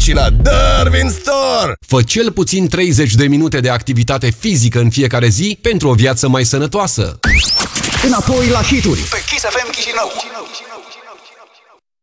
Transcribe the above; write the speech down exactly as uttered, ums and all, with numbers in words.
și la Darwin Store! Fă cel puțin treizeci de minute de activitate fizică în fiecare zi pentru o viață mai sănătoasă. Înapoi la hituri pe Kiss F M Chișinău.